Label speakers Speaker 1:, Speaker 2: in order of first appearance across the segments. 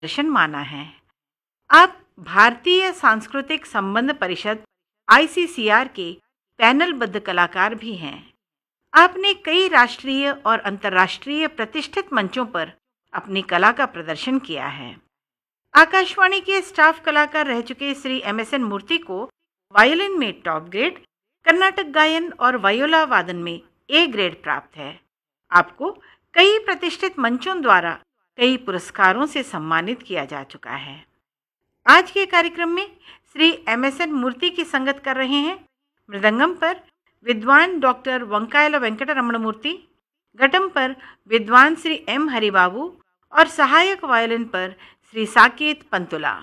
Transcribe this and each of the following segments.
Speaker 1: दर्शन माना है। आप भारतीय सांस्कृतिक संबंध परिषद ICCR के पैनलबद्ध कलाकार भी हैं। आपने कई राष्ट्रीय और अंतर्राष्ट्रीय प्रतिष्ठित मंचों पर अपनी कला का प्रदर्शन किया है। आकाशवाणी के स्टाफ कलाकार रह चुके श्री MSN मूर्ति को वायोलिन में टॉप ग्रेड, कर्नाटक गायन और वायोला वादन में A ग्रेड प्राप्त है। आपको कई प्रतिष्ठित मंचों द्वारा कई पुरस्कारों से सम्मानित किया जा चुका है। आज के कार्यक्रम में श्री MSN मूर्ति की संगत कर रहे हैं मृदंगम पर विद्वान डॉक्टर वंकायला वेंकट रमण मूर्ति, घटम पर विद्वान श्री M हरिबाबू और सहायक वायोलिन पर Shri Saket Pantula.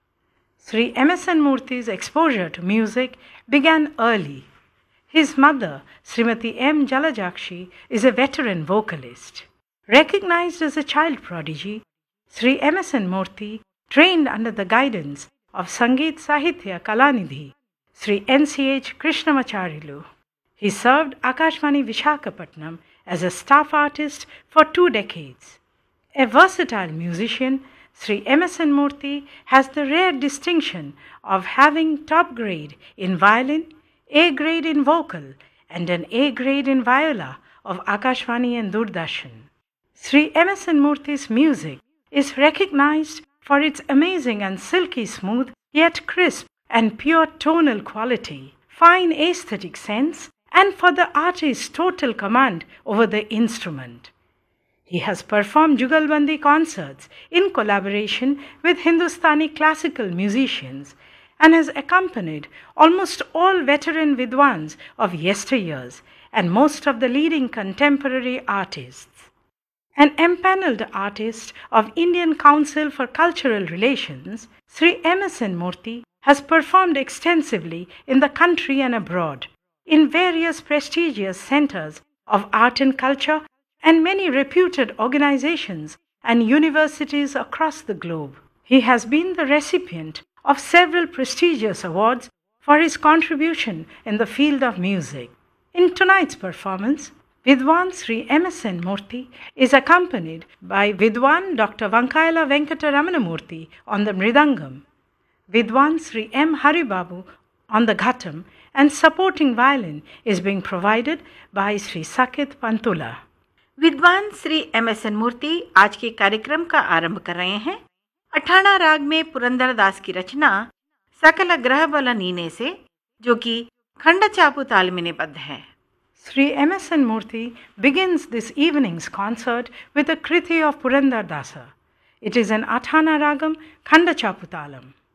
Speaker 2: Sri MSN Murthy's exposure to music began early. His mother, Srimati M. Jalajakshi, is a veteran vocalist. Recognized as a child prodigy, Sri MSN Murthy trained under the guidance of Sangeet Sahitya Kalanidhi, Sri NCH Krishnamacharilu. He served Akashvani Vishakhapatnam as a staff artist for 2 decades. A versatile musician, Sri MSN Murthy has the rare distinction of having top grade in violin, A grade in vocal, and an A grade in viola of Akashvani and Doordarshan. Sri MSN Murthy's music is recognized for its amazing and silky smooth, yet crisp and pure tonal quality, fine aesthetic sense, and for the artist's total command over the instrument. He has performed Jugalbandi concerts in collaboration with Hindustani classical musicians and has accompanied almost all veteran vidwans of yesteryears and most of the leading contemporary artists. An empaneled artist of Indian Council for Cultural Relations, Sri MSN Murthy has performed extensively in the country and abroad, in various prestigious centers of art and culture and many reputed organizations and universities across the globe. He has been the recipient of several prestigious awards for his contribution in the field of music. In tonight's performance, Vidwan Sri MSN Murthy is accompanied by Vidwan Dr. Vankaila Venkata Ramanamurthy on the mridangam, Vidwan Sri M. Haribabu on the ghatam, and supporting violin is being provided by Sri Saket Pantula.
Speaker 1: विद्वान Shri MSN मूर्ति आज के कार्यक्रम का आरंभ कर रहे हैं अठाणा राग में पुरंदर दास की रचना सकल ग्रह बल नीने से, जो कि खंड चापू ताल में निबद्ध है।
Speaker 2: Sri MSN Murthy begins this evening's concert with a kriti of Purandar Dasa. It is an Athana Ragam Khanda Chaputalam.